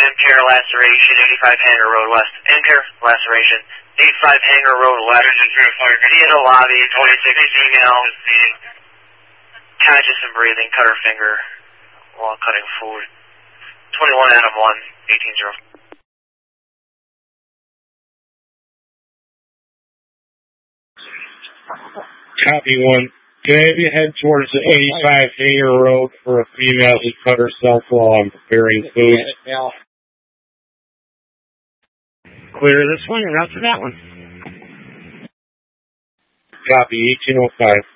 Ampere laceration, 85 Hangar Road West. Ampere laceration, 85 Hangar Road West. Via the lobby, 26 female. Conscious and breathing, cut her finger while cutting food. 21 Adam 1, 18-0. Copy 1. Maybe head towards the 85 Hangar Road for a female who cut herself while I'm preparing food. Clear this one and route to that one. Copy 1805.